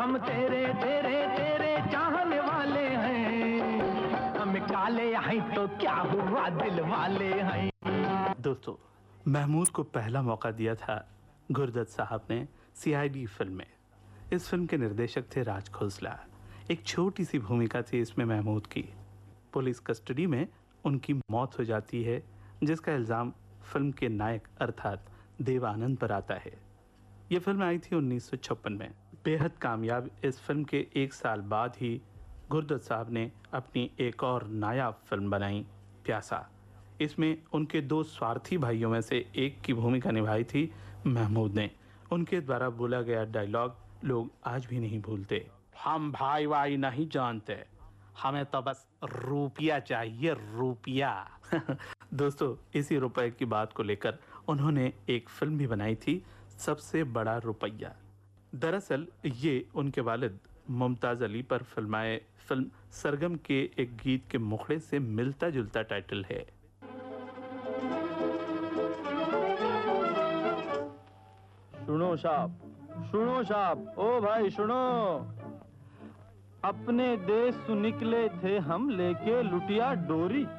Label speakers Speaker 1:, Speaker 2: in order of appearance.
Speaker 1: हम तेरे तेरे तेरे चाहने वाले हैं, हम काले हैं तो क्या हुआ दिल वाले हैं।
Speaker 2: दोस्तों, महमूद को पहला मौका दिया था गुरदत्त साहब ने सीआईडी फिल्म में। इस फिल्म के निर्देशक थे राज खोसला। एक छोटी सी भूमिका थी इसमें महमूद की। पुलिस कस्टडी में उनकी मौत हो जाती है, जिसका इल्ज़ाम फिल्म के नायक अर्थात देव आनंद पर आता है। ये फिल्म आई थी 1956 में। बेहद कामयाब इस फिल्म के एक साल बाद ही गुरदत्त साहब ने अपनी एक और नायाब फिल्म बनाई, प्यासा। इसमें उनके दो स्वार्थी भाइयों में से एक की भूमिका निभाई थी महमूद ने। उनके द्वारा बोला गया डायलॉग लोग आज भी नहीं भूलते, हम भाई वाई नहीं जानते, हमें तो बस रुपया चाहिए, रुपया। दोस्तों, इसी रुपए की बात को लेकर उन्होंने एक फिल्म भी बनाई थी, सबसे बड़ा रुपया। दरअसल ये उनके वालिद मुमताज़ अली पर फिल्माए फिल्म सरगम के एक गीत के मुखड़े से मिलता जुलता टाइटल है।
Speaker 3: सुनो साहब, ओ भाई सुनो। अपने देश से निकले थे हम लेके लुटिया डोरी,